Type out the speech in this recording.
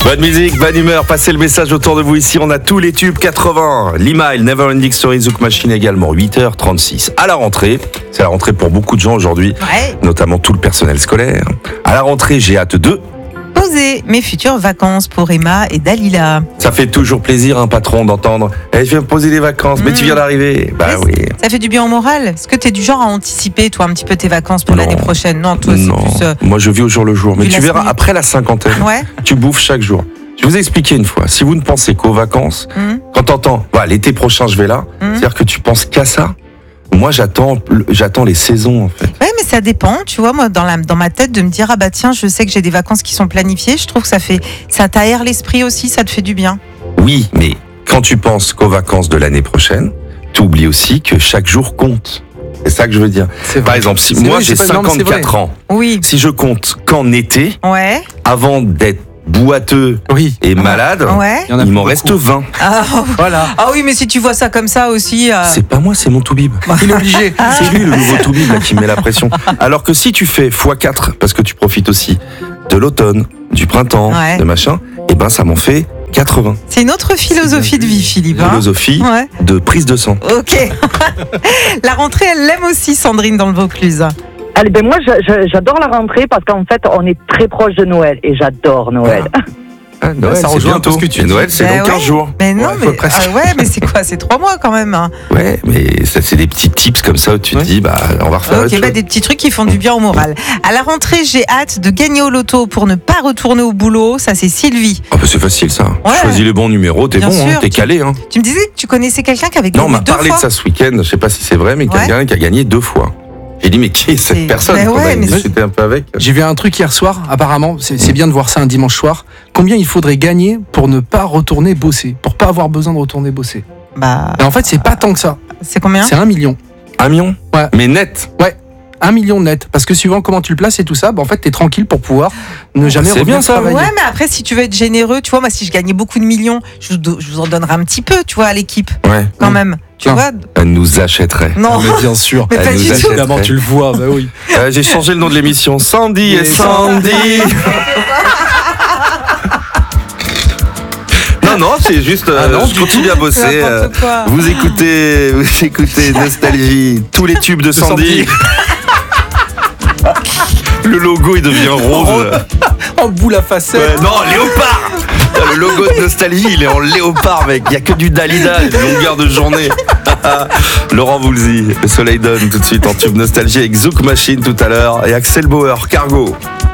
Bonne musique, bonne humeur, passez le message autour de vous ici, on a tous les tubes 80. L'email, Neverending Story, Zouk Machine également, 8h36. À la rentrée, c'est la rentrée pour beaucoup de gens aujourd'hui, notamment tout le personnel scolaire. À la rentrée, j'ai hâte de poser mes futures vacances pour Emma et Dalila. Ça fait toujours plaisir, patron, d'entendre « je viens me poser les vacances, mais tu viens d'arriver ». Bah oui. Ça fait du bien au moral. Est-ce que tu es du genre à anticiper, toi, un petit peu tes vacances pour l'année prochaine? Non, toi, c'est plus... Moi, je vis au jour le jour. Mais tu verras, après la cinquantaine, tu bouffes chaque jour. Je vais vous expliquer une fois. Si vous ne pensez qu'aux vacances, quand t'entends « l'été prochain, je vais là », c'est-à-dire que tu penses qu'à ça. Moi, j'attends les saisons, en fait. Ouais, mais ça dépend, tu vois, moi, dans ma tête, de me dire, tiens, je sais que j'ai des vacances qui sont planifiées, je trouve que ça t'aère l'esprit aussi, ça te fait du bien. Oui, mais quand tu penses qu'aux vacances de l'année prochaine, tu oublies aussi que chaque jour compte. C'est ça que je veux dire. Par exemple, si moi, j'ai 54 ans, si je compte qu'en été, avant d'être boiteux et malade, il m'en reste 20. Voilà. Ah oui, mais si tu vois ça comme ça aussi... C'est pas moi, c'est mon Toubib. Il est obligé. C'est lui, le nouveau Toubib, qui me met la pression. Alors que si tu fais x4, parce que tu profites aussi de l'automne, du printemps, de machin, et ben ça m'en fait 80. C'est une autre philosophie de vie, Philippe. Philosophie de prise de sang. Ok. La rentrée, elle l'aime aussi, Sandrine, dans le Vaucluse. Allez, moi, j'adore la rentrée parce qu'en fait, on est très proche de Noël et j'adore Noël. Noël, ça rejoint tout ce que tu dis. Noël, c'est dans 15 jours. Mais non, mais c'est quoi? C'est 3 mois quand même. Ouais, mais ça, c'est des petits tips comme ça où tu te dis, on va refaire des petits trucs qui font du bien au moral. À la rentrée, j'ai hâte de gagner au loto pour ne pas retourner au boulot. Ça, c'est Sylvie. C'est facile, ça. Choisis les bons numéros, t'es t'es calé. Tu me disais que tu connaissais quelqu'un qui avait gagné 2 fois. Non, on m'a parlé de ça ce week-end. Je sais pas si c'est vrai, mais quelqu'un qui a gagné 2 fois. J'ai dit, mais qui est cette personne qu'on a discuté un peu avec? J'ai vu un truc hier soir, apparemment, c'est bien de voir ça un dimanche soir. Combien il faudrait gagner pour ne pas retourner bosser? Pour pas avoir besoin de retourner bosser? Et en fait, c'est pas tant que ça. C'est combien? C'est 1 million. 1 million? Ouais. Mais net? Ouais. 1 million net, parce que suivant comment tu le places et tout ça, en fait t'es tranquille pour pouvoir ne jamais revenir travailler. Ouais, mais après si tu veux être généreux, tu vois, moi si je gagnais beaucoup de millions, je vous en donnerais un petit peu, tu vois, à l'équipe. Quand même. Tu vois. Elle nous achèterait. Non, mais bien sûr. Mais pas du tout. Évidemment, tu le vois, oui. J'ai changé le nom de l'émission. Sandy et Sandy. Non, c'est juste. Je continue à bosser. Vous écoutez Nostalgie, tous les tubes de Sandy. Le logo, il devient rose. En boule à facettes. Non, léopard. Le logo de Nostalgie, il est en léopard, mec. Il n'y a que du Dalida, une longueur de journée. Laurent Voulzy, Le Soleil donne tout de suite en tube Nostalgie avec Zouk Machine tout à l'heure et Axel Bauer, Cargo.